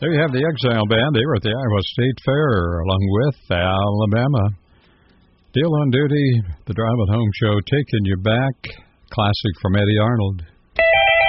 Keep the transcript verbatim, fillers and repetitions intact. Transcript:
There you have the Exile Band. They were at the Iowa State Fair along with Alabama. Deal on Duty, the Drive It Home show, taking you back. Classic from Eddie Arnold.